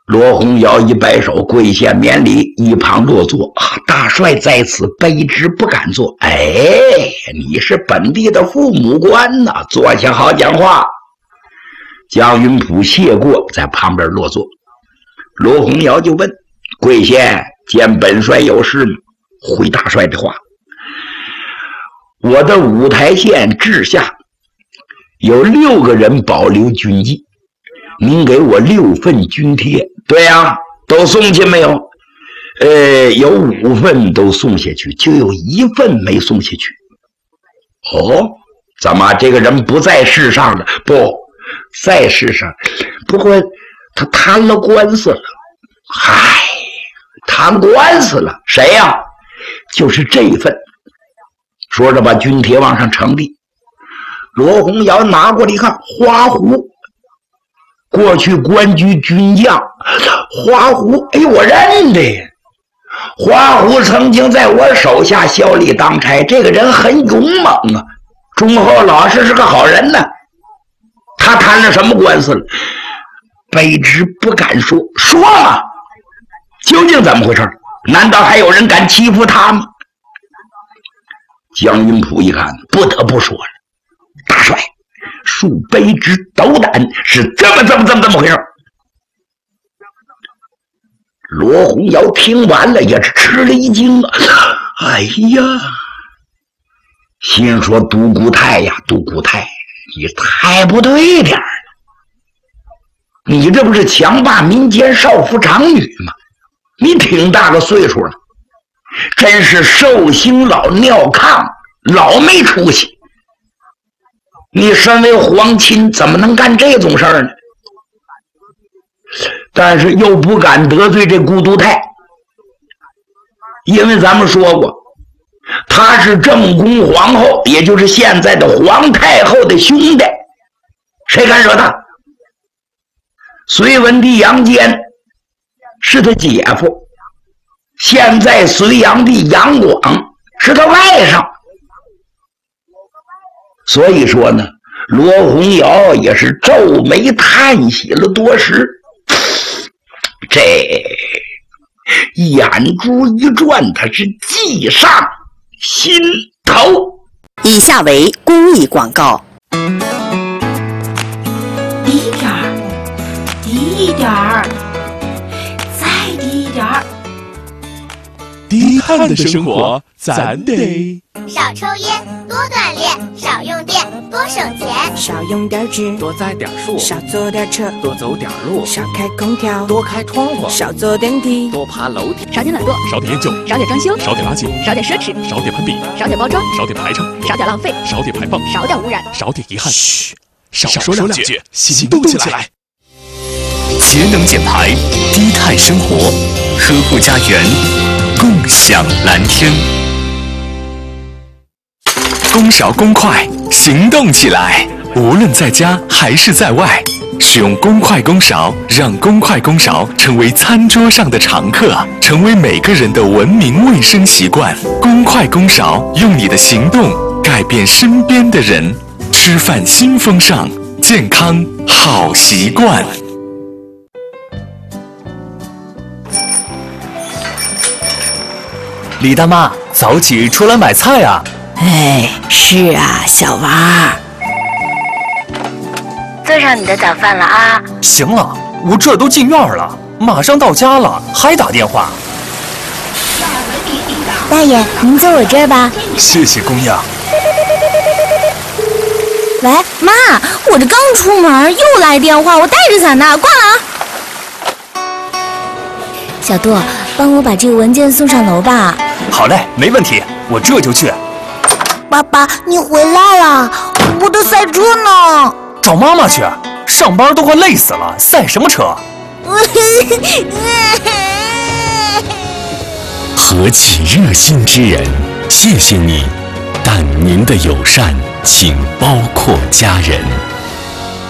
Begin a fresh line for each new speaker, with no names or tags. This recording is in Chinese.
罗红瑶一摆手，跪下免礼，一旁落座。大帅在此，卑职不敢坐。哎，你是本地的父母官呐，坐下好讲话。江云普谢过，在旁边落座。罗红瑶就问：贵县见本帅有事吗？回大帅的话：我的五台县治下有6个人保留军纪，您给我6份军帖。对呀，都送去没有？有5份都送下去，就有1份没送下去。哦，怎么这个人不在世上了？不在世上，不过他摊了官司了。嗨，摊官司了？谁呀？就是这一份。说着把军帖往上呈递。罗红瑶拿过来一看，花狐，过去官居军将。花狐，哎，我认得。花狐曾经在我手下效力当差，这个人很勇猛啊，忠厚老实，是个好人呢。他摊了什么官司了？卑职不敢说。说嘛，究竟怎么回事？难道还有人敢欺负他吗？江云普一看，不得不说了，大帅，恕卑职斗胆，是这么回事。罗红瑶听完了也是吃了一惊啊！哎呀，心说独孤泰呀，独孤泰，你太不对点了！你这不是强霸民间少妇长女吗？你挺大个岁数了，真是寿星老尿炕，老没出息！你身为皇亲，怎么能干这种事儿呢？但是又不敢得罪这孤独泰，因为咱们说过，他是正宫皇后，也就是现在的皇太后的兄弟，谁敢惹他？隋文帝杨坚是他姐夫，现在隋炀帝杨广是他外甥，所以说呢，罗红瑶也是皱眉叹息了多时。这眼珠一转，他是计上心头。
以下为公益广告。
低一点儿，低一点儿，再低一点儿。
低碳的生活，咱得
少抽烟，多锻炼，少用电，多省钱，
少用点纸，
多栽点树，
少坐点车，
多走点路，
少开空调，
多开窗户，
少坐电梯，
多爬楼梯，
少点懒惰，
少点烟酒，
少点装修，
少点垃圾，
少点奢侈，
少点攀比，
少点包装，
少点排场，
少点浪费，
少点排放，
少点污染，
少点遗憾。嘘，少说两句，行动起来。
节能减排，低碳生活，呵护家园，共享蓝天。公勺公筷，行动起来！无论在家还是在外，使用公筷公勺，让公筷公勺成为餐桌上的常客，成为每个人的文明卫生习惯。公筷公勺，用你的行动改变身边的人。吃饭新风尚，健康好习惯。
李大妈，早起出来买菜啊！
哎，是啊，小娃儿。
做上你的早饭了啊！
行了，我这都进院了，马上到家了，还打电话。
大爷，您坐我这儿吧。
谢谢姑娘。
喂，妈，我这刚出门又来电话，我带着伞呢，挂了啊。小杜，帮我把这个文件送上楼吧。
好嘞，没问题，我这就去。
爸爸，你回来了，我的赛车呢？
找妈妈去，上班都快累死了，赛什么车？
何其热心之人，谢谢你，但您的友善请包括家人。